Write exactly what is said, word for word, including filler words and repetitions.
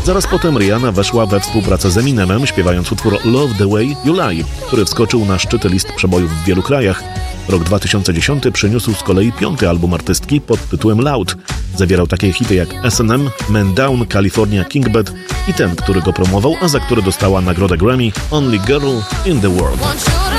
Zaraz potem Rihanna weszła we współpracę z Eminemem, śpiewając utwór Love the Way You Lie, który wskoczył na szczyty list przebojów w wielu krajach. Rok dwa tysiące dziesiąty przyniósł z kolei piąty album artystki pod tytułem Loud. Zawierał takie hity jak S and M, Man Down, California Kingbed i ten, który go promował, a za który dostała nagrodę Grammy, Only Girl in the World.